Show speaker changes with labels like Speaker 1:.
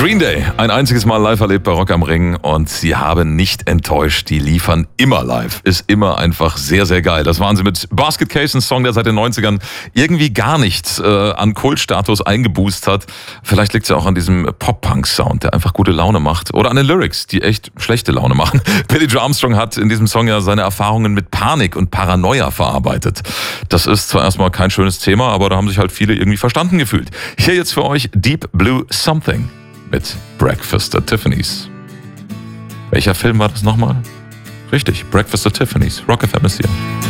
Speaker 1: Green Day, ein einziges Mal live erlebt bei Rock am Ring und sie haben nicht enttäuscht. Die liefern immer live. Ist immer einfach sehr, sehr geil. Das waren sie mit Basket Case, ein Song, der seit den 90ern irgendwie gar nichts an Kultstatus eingeboost hat. Vielleicht liegt es ja auch an diesem Pop-Punk-Sound, der einfach gute Laune macht. Oder an den Lyrics, die echt schlechte Laune machen. Billy Joe Armstrong hat in diesem Song ja seine Erfahrungen mit Panik und Paranoia verarbeitet. Das ist zwar erstmal kein schönes Thema, aber da haben sich halt viele irgendwie verstanden gefühlt. Hier jetzt für euch Deep Blue Something mit Breakfast at Tiffany's. Welcher Film war das nochmal? Richtig, Breakfast at Tiffany's. Rock FM ist hier.